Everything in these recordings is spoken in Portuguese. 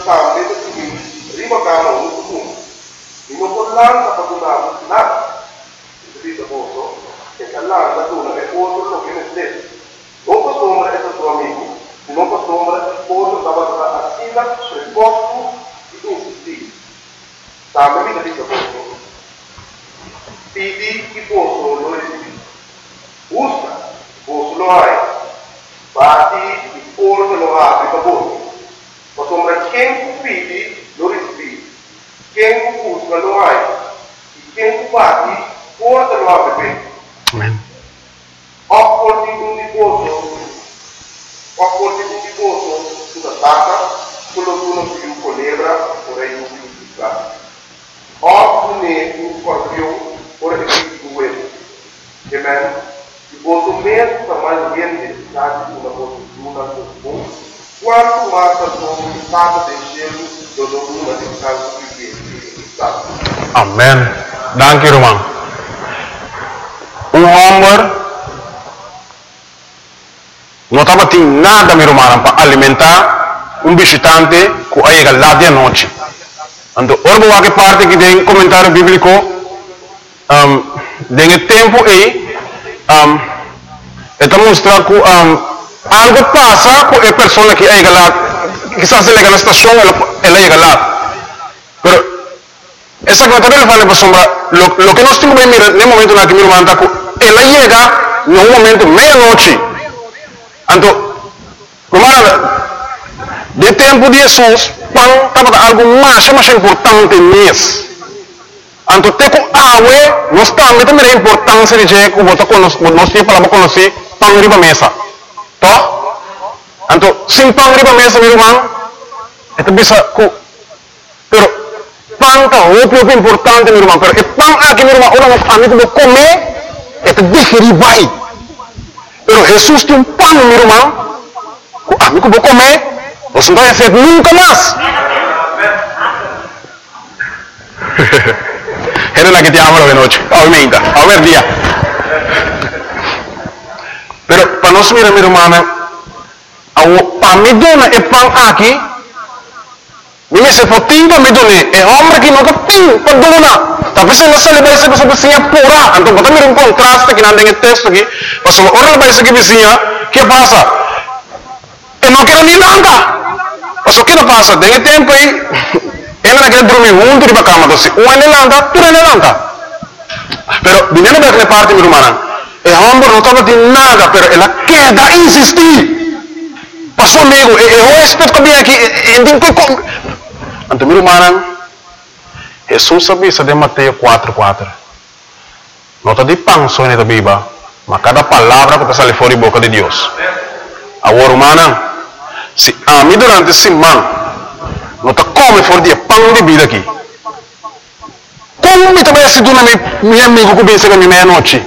sampai ke lima kama untuk lima bulan apa tu nak jadi terposo kekalah satu nak poso lo que necesite no costumbra eso tu amigo no costumbra poso trabalhar assim na resposta e insistir sampai jadi terposo pedi que poso lo recebi busca poso lo hai bati e poso lo ha para poso costumbra quem pede lo recebi quem busca lo hai e quem bate porta lo abre. Amen. Opportunity poso sulla tata quello uno più colebra vorrei un più piccola opportunity un scorpione ora è più uomo amen il poso mesmo per mais gente sabe una poso una poso quanto mais a poso stata del cielo dove una di caso più che Amen. Danke Roman. Honger não estava tendo nada me romano para alimentar visitante que chega lá de noite. Então, ora que parte que tem comentário bíblico, tem tempo aí, mostra que algo passa com a pessoa que chega lá, que está se na estação, ela chega lá. Mas essa comentário fala para sombra, lo que nós temos que mirar no momento na que me romano ela chega no momento meia-noite. Então, de tempo de Jesus, quando estava algo mais importante mesmo. Então, tem que água, nós também a importância de que nós temos para conhecer pão riba mesa. Tá? Então, sem pão riba mesa, meu irmão, é bisa que, pero pão é muito importante, meu irmão. Pero o pão aqui, meu irmão, orang kami tu comer, é digerir bem. Pero Jesus tem pão, meu irmão. Kami tu comer, você não vai ser nunca mais. Era la que te amo de noche, obviamente, a ver día. Pero para nós mirar, meu irmão, para mim dona é pão aqui. Mimi se potinho me dona é homem que nunca tem para dona. Tapi se não sabe se você vizinha pura. Então bota um contraste que não tem texto aqui. Mas ora vai ser que vizinha, que passa? Eu não quero nem nada. Mas o que não passa? Tem tempo aí. Ela não quer dormir junto de cama, doce. Um ele lanta, tu ele lanta. Pero dinheiro daquela parte, meu irmão. É homem não estava de nada, pero ela quer insistir. Passou amigo, eu respeito que vem aqui. Então, meu irmão, Jesus sabia de Mateus 4:4. Não está de pão só na Bíblia, mas cada palavra que sai fora da boca de Deus. Agora, irmão, se a mim durante esse semana não está come fora de pão de vida aqui. Como me também se dona meu amigo que vem chegar meia-noite?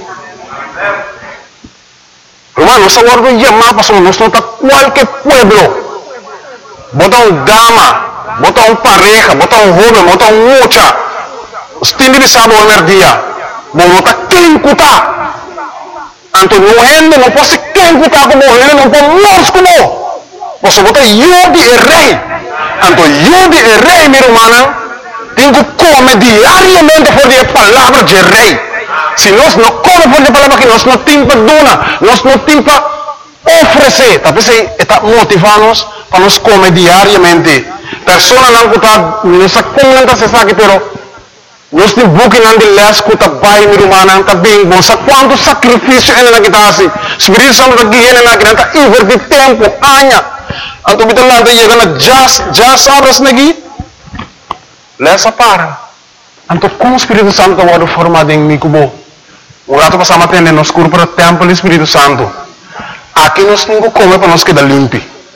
Irmão, nós agora não chamamos para nós não está qualquer pueblo. Bota dama, bota pareja, bota jovem, bota mocha. Os tem de saber o dia. Não está quem cutar. Então não rende, não pode quem cutar como ele, não pode nós como. Você bota eu de rei. Então eu de rei, meu irmão, tem que comer diariamente por a palavra de rei. Se nós não comemos por a palavra que nós não temos para donar, nós não temos para oferecer. Talvez está motivando-nos para nós comer diariamente. Pessoas não está, não sei como não se sabe, pero nós temos buque não de les que está bem, meu irmão, está bem bom. Sabe quanto sacrifício ele não está assim? Espírito Santo está guiando ele não está invertir tempo, anos. Então, kita lá dia kena jas abras lagi, lesa para. Então, como o Espírito Santo está formado em mim, como o rato passamos a nos curva para o templo do Espírito Santo. Aqui nós temos que comer para nós quedar limpo.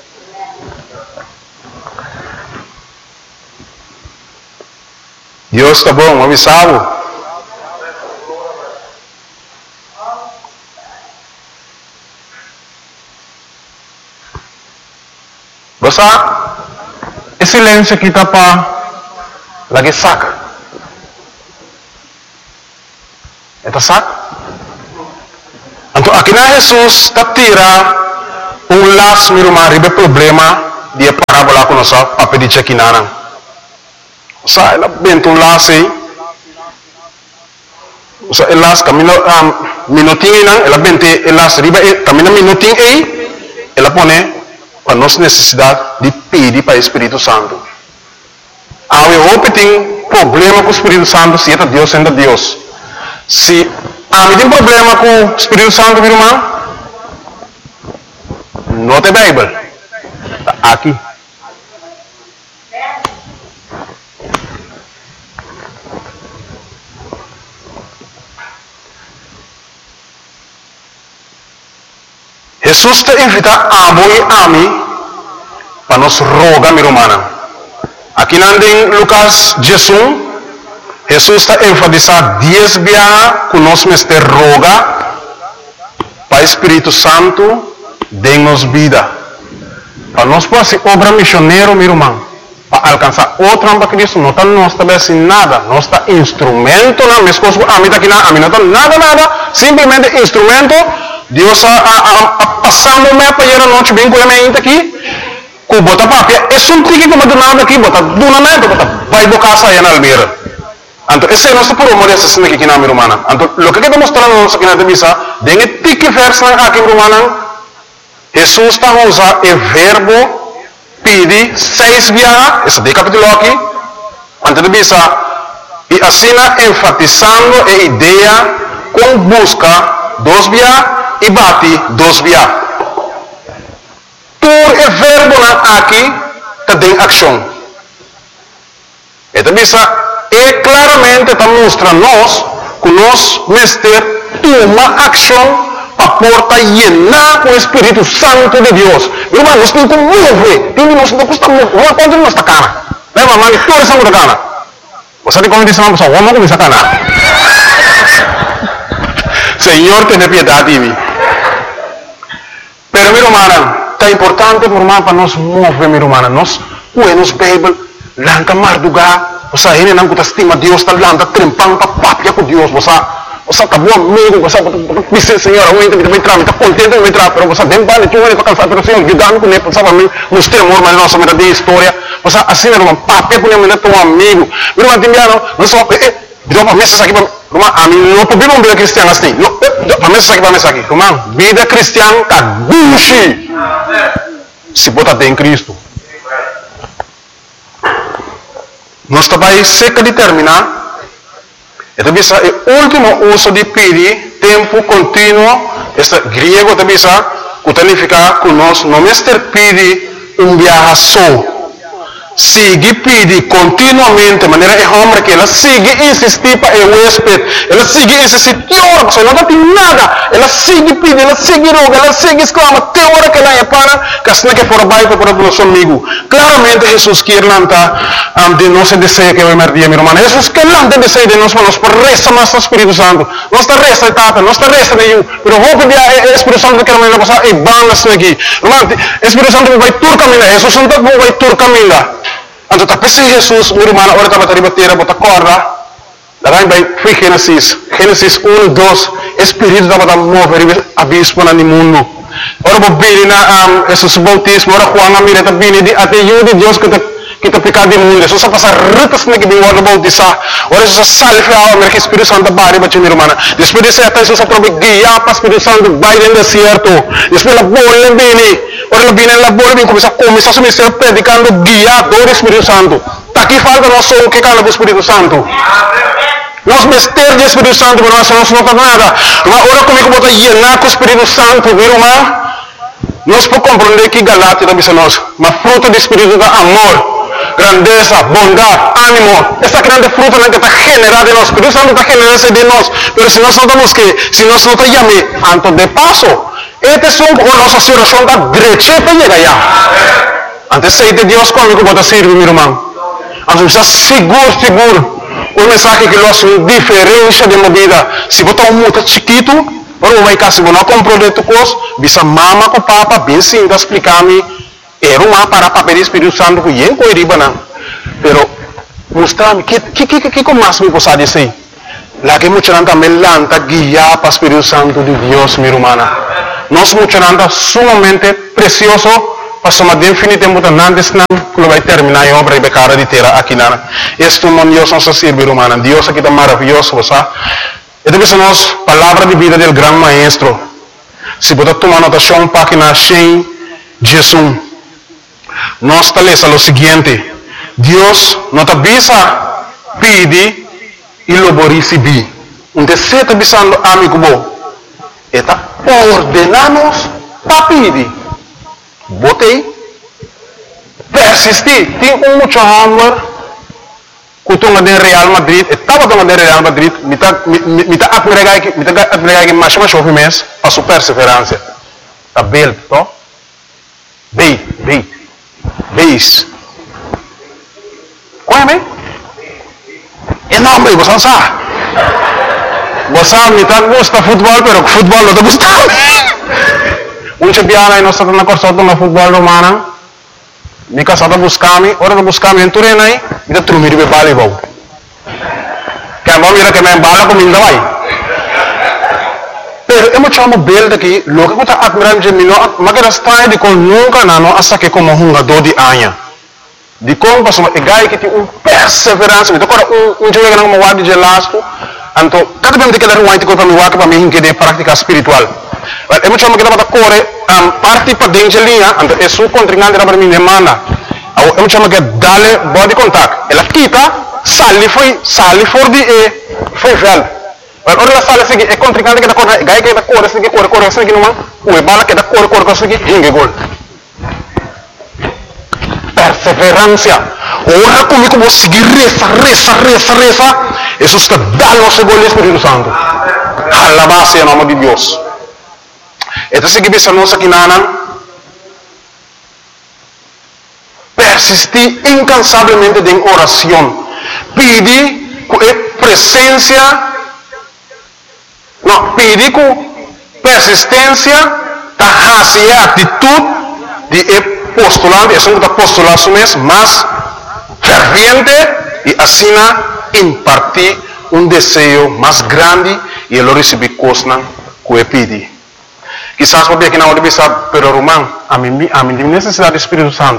Deus está bom, avisado. Basta, esse silêncio aqui está para lagi saca. Eta saca. Então, aqui na Jesus está tira laço, meu irmão, ribe problema de parábola com nossa para pedir check nana. Sa ela bento lá sei. Sa elas camino minutinho não, ela bente elas riba camino minutinho aí, ela põe para nossa necessidade de pedir para o Espírito Santo. Eu hope tem problema com o Espírito Santo se é Deus sendo Deus. Se tem problema com o Espírito Santo, meu irmão, não tem Bíblia. Está aqui. Jesus te invita a mim para nos rogar, meu irmão. Aqui em Lucas 16, Jesus está enfatizando 10 vezes que nós mestre roga para o Espírito Santo dê-nos vida. Para nós fazer obra missionária, meu irmão, para alcançar outra para Cristo, não está nós também sem nada, nós está instrumento, não, minhas coisas, a mim não está nada, simplesmente instrumento. Deus passando o para ir a noite bem com a mente aqui, com bota papia, é um tique que me nada aqui, bota dunamento, vai bocar sair na albeira. Então, esse é o nosso problema dessa cena aqui na minha irmã. Então, o que está mostrando nós aqui na divisa, dengue tique verso aqui, minha irmã, Jesus está usando o verbo pedir 6 vezes, esse de capítulo aqui, antes de divisa, e assim enfatizando a ideia com busca 2 vezes e bate 2 vezes. Por o verbo aqui, tem ação. Então, e claramente está mostrando nós que nós mestre toma ação para porta llenar com o Espírito Santo de Deus. Meu irmão, nós temos que mover. Nós não custa mover. Quanto nós está cana? Lembra, mano, toda essa coisa cana. Você tem como dizer uma pessoa, vamos começar a cana. Senhor, tenha piedade de mim. Pero, meu irmão, está importante, meu irmão, para nós mover, meu irmão. Nós, nos Bíblia, lanca mardugar. Você ainda não estima Deus, está lá, está trempando, está papia com Deus. Você está bom amigo, você diz, Senhor, eu ainda me entrar, está contente de me entrar, mas você tem vale, tu vai cansar, mas Senhor, ajudando com ele, sabe, nos temor, mas nossa vida de história. Você assim, meu irmão, papia com ele, teu amigo. Meu irmão, não só, dá uma mensagem aqui para a mim, não podemos vida cristiana assim. Uma mensagem aqui, irmão, vida cristiana está gucci. Se botar em Cristo. Nós também seca de terminar. Então, o último uso de pedir, tempo contínuo, este grego também que significa que nós não mestre pedir viaje só. Sigue pedir continuamente, de maneira é homem que ela sigue insistir para o huésped, ela sigue insistir, você não tem nada, ela sigue pedir, ela sigue roga, ela sigue exclama, tem hora que ela é para, que assim que for baixo para o nosso amigo. Claramente Jesus quer lançar de nosso desejo que vai merdir, meu irmão. Jesus quer lançar desejo de nós, mas por resta mais o Espírito Santo. Não está resta etapa, não está resta de eu, pero vou pedir o Espírito Santo que ela vai passar e bang assim aqui. Irmão, o Espírito Santo vai tur caminhar, Jesus Santo vai tur caminhar. Então, tapi si Jesus, meu irmão, ora estava batera, bota corda. Daí vai Gênesis 1, 2, Espírito estava mover abismo no mundo. Ora vou vir na Jesus bautismo, ora Juan a mira também de até de Deus que te pecado do mundo. Jesus passa ritas na que ora bautizar. Ora Jesus salve a mira que Espírito Santo bari bache meu irmão. Depois de ser Jesus aprove guiar para Espírito Santo vai no deserto. Depois la bola vem. Ora viene la bola vem começa a se ministrar predicando guiado do Espírito Santo. Aqui falta nós só que cala do Espírito Santo. Nós mestre do Espírito Santo, mas nós não somos nada. Ora comigo bota llenar com o Espírito Santo, meu irmão. Nós podemos compreender que Galatia também nós, mas fruto do Espírito da amor, grandeza, bondade, ânimo. Essa grande fruta que está generada em nós. O Espírito Santo está generando de nós. Mas se nós não estamos que, se nós não estamos chamando, antes de passo, este é a nossa situação da direita para chegar lá. Antes de Deus comigo pode servir, meu irmão. Antes de seguro. Um mensagem que nós temos diferença de movida. Se botar muito chiquito, ou vai cá, se você não comprou de tu coisa, bisa mama com papa, bem sim, explicar-me. Era uma para papel Espírito Santo que ia coiriba não. Pero mostrar-me que mais me possa dizer. Lá que muita gente também lanta guiar para o Espírito Santo de Deus, minha irmã. Nós muita gente sumamente precioso Pastor, mas definitivamente antes não vai terminar a obra de cara de terra aqui na. Este mundo Deus não se sirve humana. Deus aqui está maravilhoso, sabe? Então, essa nossa palavra de vida do grande maestro. Se você tomar anotação, página 100, Jesus. Nós estamos o seguinte: Deus não está bisa pedir e logo receber. Então, se está bisando amigo bom, está ordenando para pedir. Botei, persistir, tem muito amor, kutunga de Real Madrid, estava tunga de Real Madrid, mita admirar que mais chove mês, para sua perseverança, tá belo, to? Beis, qual é mesmo? Enorme, você sabe? Você mita gosta futebol, pero futebol não te gusta. Biara nós estamos na corção do futebol romano. Mika está buscando, ora não buscamos em Turena aí, mita trumir de voleibol. Que a mãe que me bala com ainda vai. Pero eu me chamo belo daqui, logo que está admirando de mim, mas que está de com nunca não hasta que como jogador de anha. De como passou é gai que tem perseverança, então agora jogo que não me guarda de lasco, então cada vez que dar um antigo para me guardar para mim que de prática espiritual. Eu me chamo que estava corre parte para dentro linha, então é sua contrincante para mim demanda. Eu me chamo que dale body contact. Ela quita, sali for de foi velho. Ora ela sale assim é contrincante que está corre, gai que está corre assim que não o bala que está corre assim que hingue gol. Perseverança. Ora comigo vou seguir reza. Isso está dando o segundo Espírito Santo. Alabado em nome de Deus. Então, se você não aqui persistir incansavelmente em oração, pedir com pedir com persistência, a atitude de postulante, é um postulado mesmo, mas ferviente e assim impartir um desejo mais grande e ele receber coisas que pedir. Quizás porque aqui na hora de pensar, pero Román, a mim tem necessidade do Espírito Santo.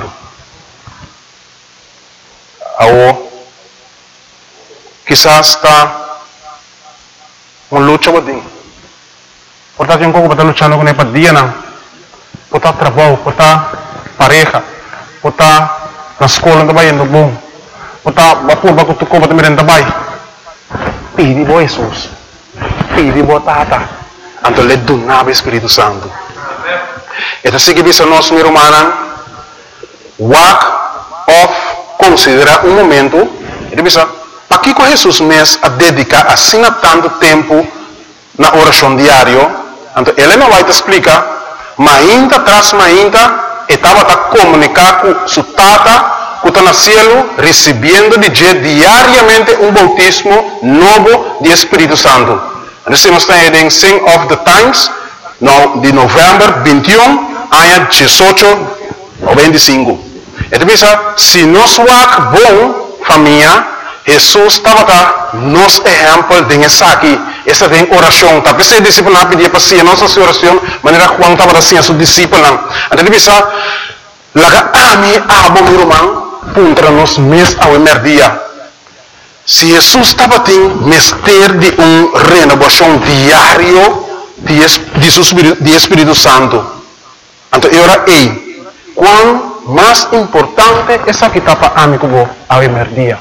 Quizás está uma luta com ele. Portanto, tem um pouco para estar lutando com ele para dia, não. Para estar trabalho, para estar pareja, para estar na escola também, no bom. Para estar para tu para também também. Pedi bo Jesus. Pedi bo Tata. Então, ele donava o Espírito Santo. Então, se que nós, meu irmão, walk off, considera um momento, ele diz, para que Jesus mesmo a dedicar assim tanto tempo na oração diária? Então, ele não vai te explicar, mas ainda tras estava a comunicar com sua tata, que está no céu, recebendo diariamente um bautismo novo de Espírito Santo. Nós estamos em Sing of the Times, de novembro 21, a 18 ou 25. Então, se nós somos bom família, Jesus estava nos exemplo de aqui, essa tem oração. Tá? Pensei discípulo pedir para si, nossa oração, maneira Juan estava assim a sua discípulo. Então, laga ami abo meu irmão, contra nós mês ao dia. Se Jesus estava tendo mestre de renovação diário de Espírito Santo, então eu era quão mais importante essa que estava amigo ao dia.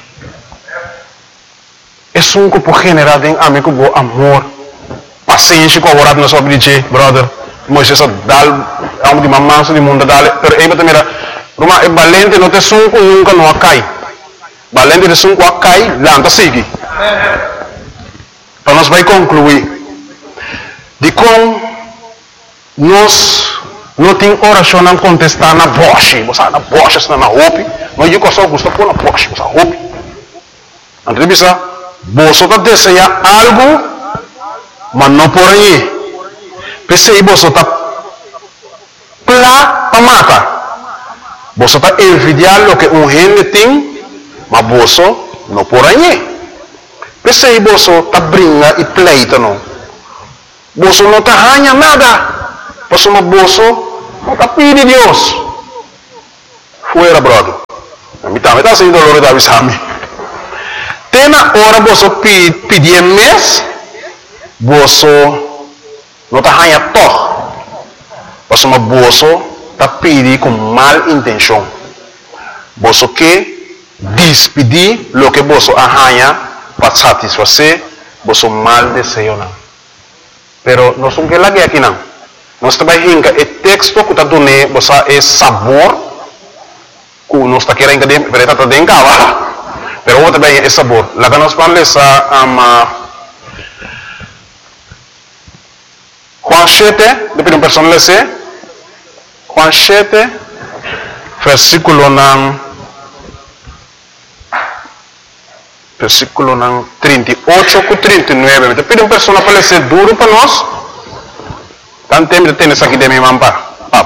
É um grupo generado em amigo amor, paciência com a na sua vida, brother. Moisés dá de mamãe do mundo dale, pero aí também Roma é valente, não te sunco nunca não cai. Valente de sunco cai, lanta sigue. Então nós vai concluir de como nós não tem oração não contestar na boche, você na boche, está na roupa, mas eu só gosto pôr na boche, você roupa. Entrevista, você está desejando algo, mas não por aí. Pensei você está plá para matar. Você está envidiando o que gente tem, mas você não por aí. Pensei você está brincando e pleita não. Você não está ganhando nada. Você não está pedindo Deus. fuera, brother. A mí también está haciendo dolor de avisarme. Tena hora vos pedir mes, vos no te haya todo. Vos te pedir con mal intención. Vos que despedir lo que vos haya para satisfacer vos mal deseo. Pero no son que la guía aquí no. No está bien que el texto que está dando vos es sabor. Que no está querendo que pero está dentro pero vos también es sabor. La que nos van a leer Juan 7, de una persona leer Juan 7, versículo 38 y 39. Te pido una persona para leer duro para nosotros. Tanto tiempo tienes aquí de mi mamá.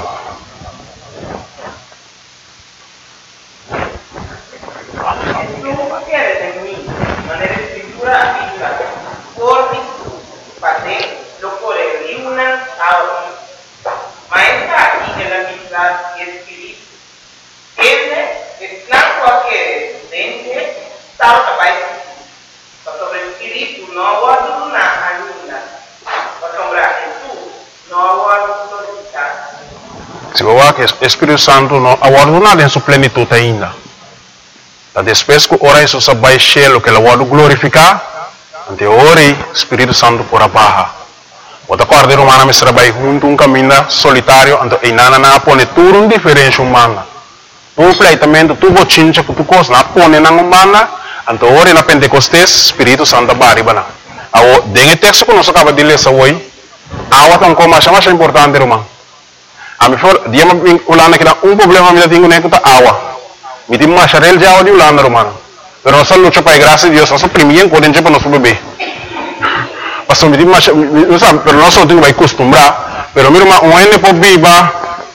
Se va que el Espíritu Santo no aguarda en su plenitud ainda. Después que ora eso se va a lo que lo va a glorificar, ante ora el Espíritu Santo por abajo. Otra parte romana me será junto un camino solitario, ante y nada pone todo un diferencia humana. Un pleitamente tu bochincha que tu cosa na pone na humana, ante ora na Pentecostés Espíritu Santo baribana. Awo den texto que nós acaba de ler hoje, awa tão como mais importante romano. A mim for dia ulana que um problema me tenho nem que tá awa. Me tem mais charel já o de ulana romano. Pero nós luta para a graça de Deus, nós primeiro quando para nosso bebê. Pastor me tem mais, pero nós não temos que acostumbrar. Pero mira um ano por viva.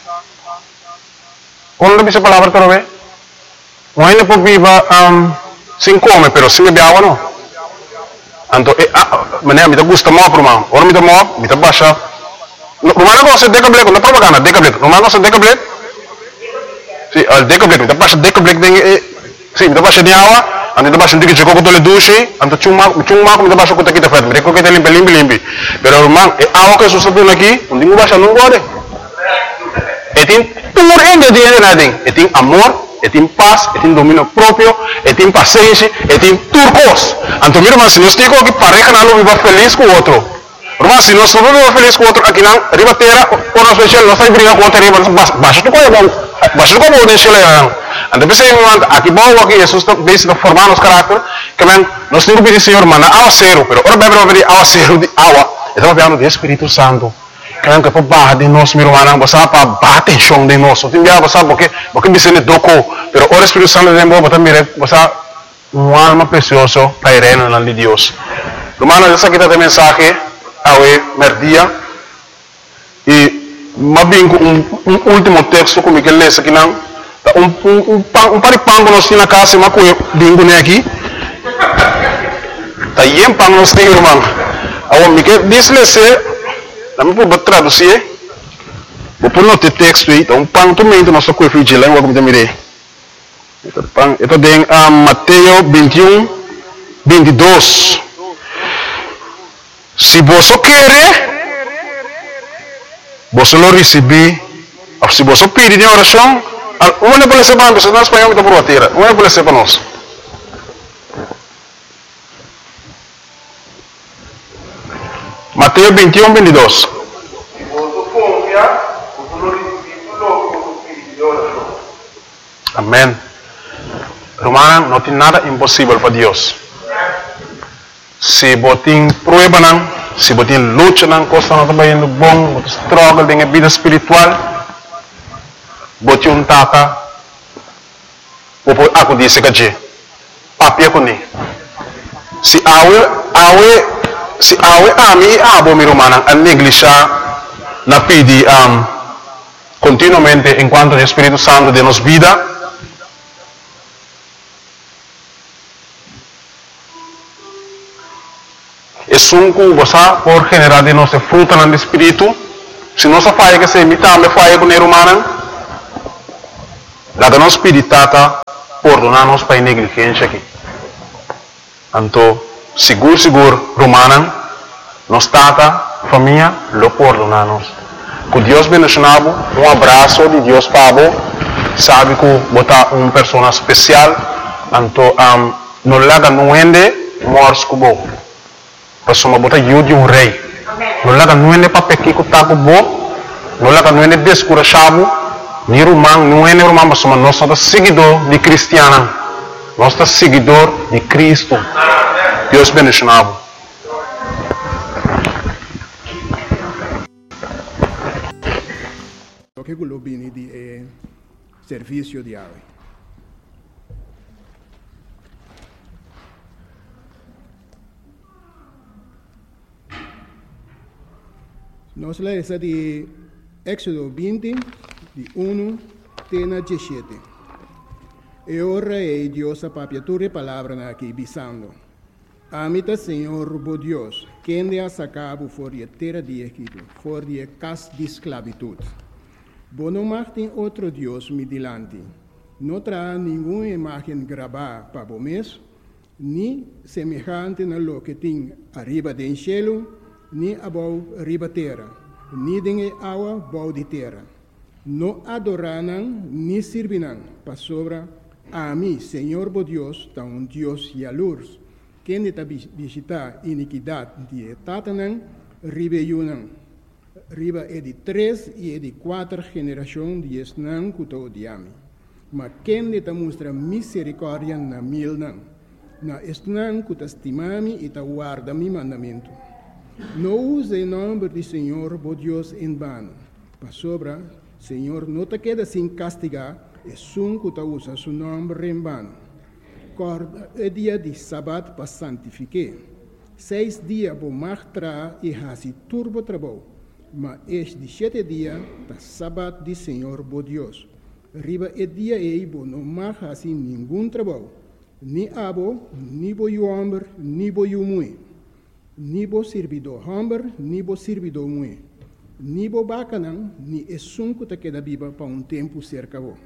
Quando dice palavra para ver? Um ano por viva sem comer, pero sem beber água não. Então, mané me gusta mais para mim. Ora me dá baixa. Romano gosta de decablet, não propaganda, decablet. Romano gosta de decablet. Sim, al decablet, me dá baixa decablet sim, me dá baixa de água, ando dá baixa de que chegou com o duche, ando chuma me dá baixa com aqui da frente, me recolhe que limpe. Pero romano, água que sucede aqui, não tem baixa não gosta. E tem tudo ingrediente nada, e tem amor, e tem paz, e tem domínio próprio, e tem paciência, e tem turcos. Então, mira, mas se nós temos que pareja não viva feliz com o outro. Mas se nós não vivemos feliz com o outro, aqui não, ribateira, ou nós fechamos, nós estamos brigando com o outro, baixa do como o deixa lá. Então, pensei, aqui bom, aqui, Jesus está formando os caráteres, que nós temos que pedir, Senhor, mano, água zero, pero ora bebe pedir água zero de água, estamos falando do Espírito Santo. Que para barra de nós, meu irmão, você para bater chão de nós, tem dia você porque me sente doco, pero o Espírito Santo de Deus, você uma alma preciosa para a reina de Deus. Irmão, essa aqui tem mensagem ao merdia e mais bem um último texto como que lê aqui não, um paripango nós temos na casa, mas coisa bingo né aqui, tá aí pang nós temos, irmão, ao me que diz lê Nami po traduzir, vou pôr no texto aí, então pang também do nosso coelho de língua como também. Então tem Mateus 21, 22. Se você quer, você lo receber. Se você pedir em oração, uma pode ser para nós, nós espanhol me dá por bater, uma pode ser para nós. Mateus 21, 22. Amém. Romano, não tem nada impossível para Deus. Se você tem prueba, se você tem luta, coisa não está indo bom, você struggle em vida espiritual, você um taca, você aku disse que papia com ele. Se a mim abo mi romana a negligenciar na pedir continuamente enquanto o Espírito Santo de nos vida es un cosa por generar de nossa fruta no Espírito se nossa falha que se imita me falha com a romana Laga nos spiritata, perdonar-nos para a negligência aqui. Então, seguro, Romanan, nos tata, família, lo perdonar-nos. Que Deus bendicionado, abraço de Deus para você, sabe que botar uma pessoa especial, então, não laga não ende, morres com você. Pessoa botar de um rei. Não laga não ende para pequir com tá com você, não laga não ende descurachado, ni romano, não ende romano, mas nós somos seguidor de cristiano, nós somos seguidor de Cristo. Deus bendicionado. O que eu bini de serviço diário. Nós lemos de Éxodo 20, de 1 até 17. E ora é Deus a papiatura palavra aqui, bisando. Amita Senhor, bo Deus, quem te ha sacado fora de terra de Egito, fora de casa de esclavitud. Bo não martem outro Deus me dilante. Não traz nenhuma imagem gravada para o mês, nem semelhante na lo que tem arriba do cielo, nem abaixo arriba terra, nem de água abaixo de terra. Não adorarão, nem servirão, para sobra a mim, Senhor bo Deus, tão Deus e a luz. Quem está visitar iniquidade de Tatanã, ribeirão. Riba é de 3 e é de 4 gerações de esnã que estou odiando. Mas quem está mostra misericórdia na milnã, na esnã que está estimando e está guarda meu mandamento. Não use o nome do Senhor, bo Deus, em vano. Para sobra, Senhor, não te queda sem castigar, é sum que usa o nome em vano. É dia de sábado para santificar. 6 dias vou martrar e fazer turbo trabalho. Mas este 7 dias, da sábado de Senhor, bo Deus. Riba é dia e vou não mais fazer nenhum trabalho. Ni abo, ni bo homem, ni bo mulher. Ni bo servidor homem, ni bo servidor mulher. Ni bo bacanão, ni é sunco que queda viva para tempo cerca bo.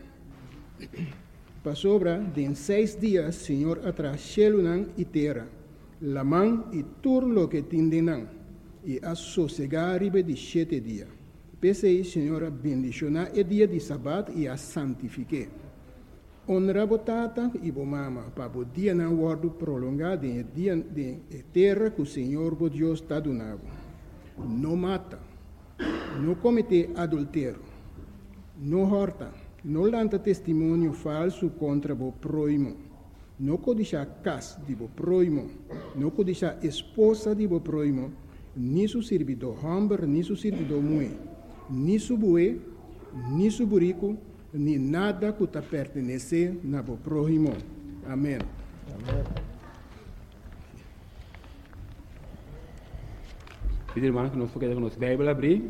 Para sobra, de 6 dias, Senhor atrás céu e terra, la mão e tudo lo que tindenam, e a sossegar ribe de 7 dias. Pensei, Senhor, bendicionar o dia de sábado e a santifique. Honra botata e bo mama, para o dia não guardo prolongado em dia de terra que o Senhor, bo Deus, está donando. Não mata, não comete adultério, não horta, não lanta testemunho falso contra o próximo, não codiça casa de o próximo, não codiça esposa de o próximo, nem seu servidor homem, nem seu servidor mulher, nem seu bué, nem seu burico, nem nada que te pertenece na o próximo. Amém. Amém. Pedir, irmão, que nós podemos a nossa Bíblia abrir.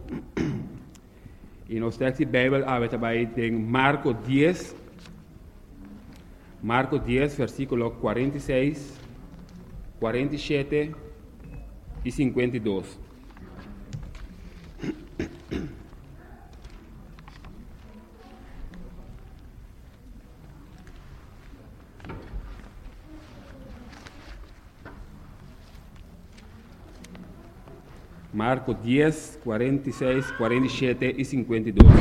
E nós temos a Bíblia aberta em Marcos 10, versículo 46, 47 e 52. Marcos 10, 46, 47 e 52.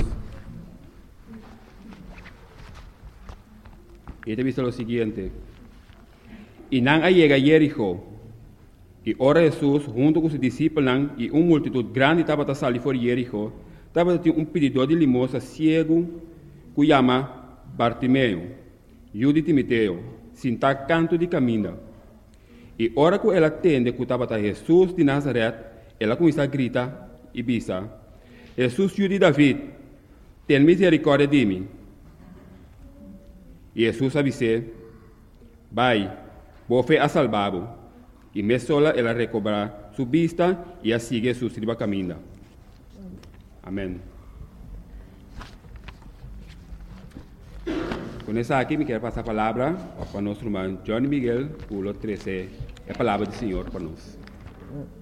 E te dice lo siguiente. Y nan llega a Jericó, y ora Jesús junto con sus discípulos y una multitud grande estaba a salir por Jericó, estaba un pedidor de limosna ciego que llama Bartimeo, hijo de Timoteo, sin estar canto de camino. Y ora que él atende que estaba a Jesús de Nazaret, ela começa a gritar e bisa: Jesus, filho de David, tem misericórdia de mim. E Jesus avisou: vai, boa fé a salvado. E me sola ela recobrar sua vista e a sigue Jesus riba caminho. Amém. Com essa aqui, me quero passar a palavra para nosso irmão Johnny Miguel, por 13, a palavra do Senhor para nós.